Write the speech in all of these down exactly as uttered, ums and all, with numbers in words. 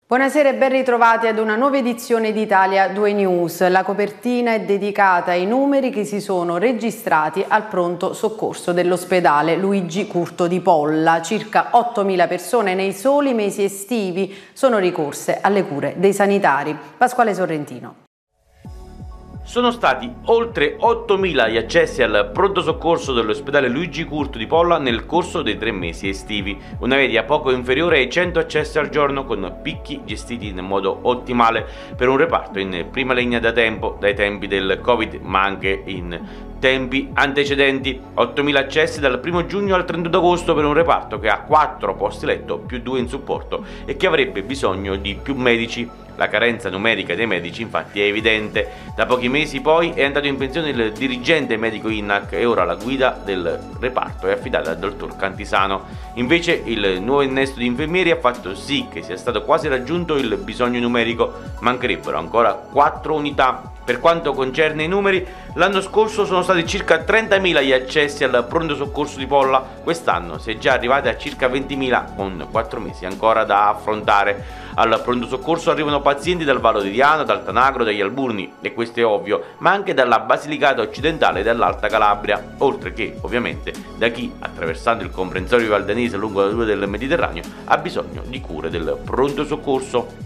Buonasera e ben ritrovati ad una nuova edizione di Italia due News. La copertina è dedicata ai numeri che si sono registrati al pronto soccorso dell'ospedale Luigi Curto di Polla. Circa ottomila persone nei soli mesi estivi sono ricorse alle cure dei sanitari. Pasquale Sorrentino. Sono stati oltre ottomila gli accessi al pronto soccorso dell'ospedale Luigi Curto di Polla nel corso dei tre mesi estivi, una media poco inferiore ai cento accessi al giorno, con picchi gestiti in modo ottimale per un reparto in prima linea da tempo, dai tempi del Covid ma anche in tempi antecedenti. ottomila accessi dal primo giugno al trentuno agosto per un reparto che ha quattro posti letto più due in supporto e che avrebbe bisogno di più medici. La carenza numerica dei medici infatti è evidente. Da pochi mesi poi è andato in pensione il dirigente medico I N A C e ora la guida del reparto è affidata al dottor Cantisano. Invece il nuovo innesto di infermieri ha fatto sì che sia stato quasi raggiunto il bisogno numerico. Mancherebbero ancora quattro unità. Per quanto concerne i numeri, l'anno scorso sono stati circa trentamila gli accessi al pronto soccorso di Polla, quest'anno si è già arrivati a circa ventimila, con quattro mesi ancora da affrontare. Al pronto soccorso arrivano pazienti dal Vallo di Diano, dal Tanagro, dagli Alburni, e questo è ovvio, ma anche dalla Basilicata occidentale e dall'Alta Calabria, oltre che, ovviamente, da chi, attraversando il comprensorio valdanese lungo la riva del Mediterraneo, ha bisogno di cure del pronto soccorso.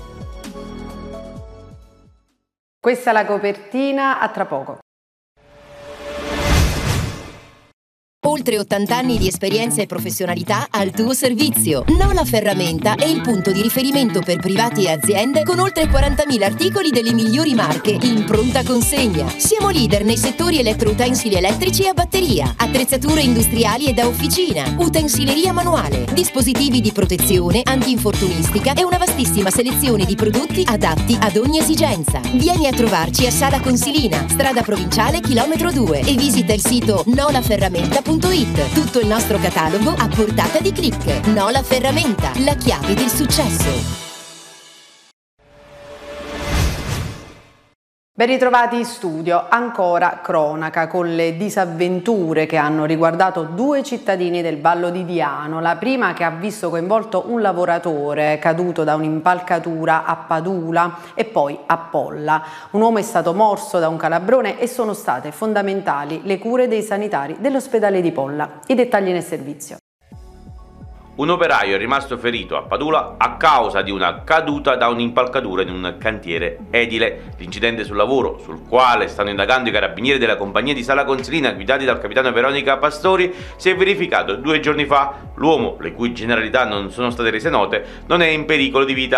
Questa è la copertina, a tra poco. Oltre ottanta anni di esperienza e professionalità al tuo servizio. Nola Ferramenta è il punto di riferimento per privati e aziende con oltre quarantamila articoli delle migliori marche in pronta consegna. Siamo leader nei settori elettroutensili elettrici e a batteria, attrezzature industriali e da officina, utensileria manuale, dispositivi di protezione, antinfortunistica e una vastissima selezione di prodotti adatti ad ogni esigenza. Vieni a trovarci a Sala Consilina, strada provinciale chilometro due, e visita il sito nola ferramenta punto it. Tutto il nostro catalogo a portata di click. Nola Ferramenta, la chiave del successo. Ben ritrovati in studio. Ancora cronaca con le disavventure che hanno riguardato due cittadini del Vallo di Diano. La prima, che ha visto coinvolto un lavoratore caduto da un'impalcatura a Padula e poi a Polla. Un uomo è stato morso da un calabrone e sono state fondamentali le cure dei sanitari dell'ospedale di Polla. I dettagli nel servizio. Un operaio è rimasto ferito a Padula a causa di una caduta da un'impalcatura in un cantiere edile. L'incidente sul lavoro, sul quale stanno indagando i carabinieri della compagnia di Sala Consilina guidati dal capitano Veronica Pastori, si è verificato due giorni fa. L'uomo, le cui generalità non sono state rese note, non è in pericolo di vita.